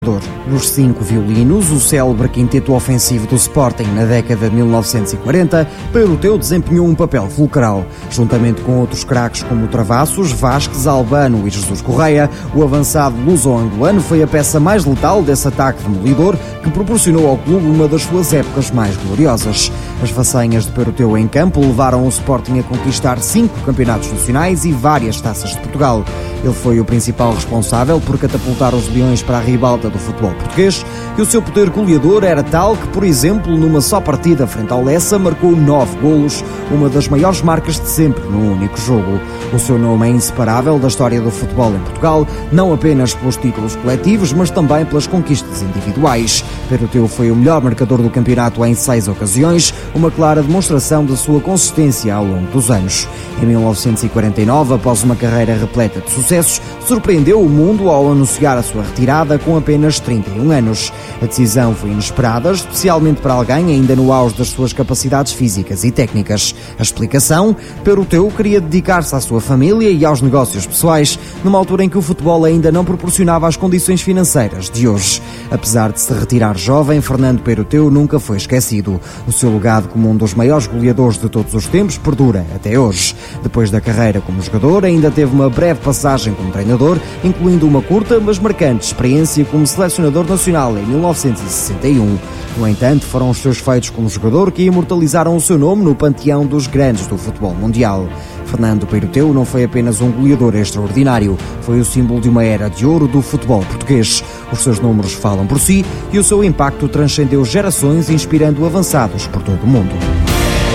Nos 5 violinos, o célebre quinteto ofensivo do Sporting na década de 1940, Peiroteu desempenhou um papel fulcral. Juntamente com outros craques como Travassos, Vasquez, Albano e Jesus Correia, o avançado luso-angolano foi a peça mais letal desse ataque demolidor que proporcionou ao clube uma das suas épocas mais gloriosas. As façanhas de Peiroteu em campo levaram o Sporting a conquistar 5 campeonatos nacionais e várias taças de Portugal. Ele foi o principal responsável por catapultar os Leões para a ribalta do futebol português e o seu poder goleador era tal que, por exemplo, numa só partida frente ao Lessa, marcou 9 golos, uma das maiores marcas de sempre num único jogo. O seu nome é inseparável da história do futebol em Portugal, não apenas pelos títulos coletivos, mas também pelas conquistas individuais. Peiroteu foi o melhor marcador do campeonato em 6 ocasiões, uma clara demonstração da sua consistência ao longo dos anos. Em 1949, após uma carreira repleta de sucessos, surpreendeu o mundo ao anunciar a sua retirada com apenas 31 anos. A decisão foi inesperada, especialmente para alguém ainda no auge das suas capacidades físicas e técnicas. A explicação? Peiroteu queria dedicar-se à sua família e aos negócios pessoais, numa altura em que o futebol ainda não proporcionava as condições financeiras de hoje. Apesar de se retirar jovem, Fernando Peiroteu nunca foi esquecido. O seu legado como um dos maiores goleadores de todos os tempos perdura até hoje. Depois da carreira como jogador, ainda teve uma breve passagem como treinador, incluindo uma curta, mas marcante experiência como selecionador nacional em 1961. No entanto, foram os seus feitos como jogador que imortalizaram o seu nome no panteão dos grandes do futebol mundial. Fernando Peiroteu não foi apenas um goleador extraordinário, foi o símbolo de uma era de ouro do futebol português. Os seus números falam por si e o seu impacto transcendeu gerações, inspirando avançados por todo o mundo.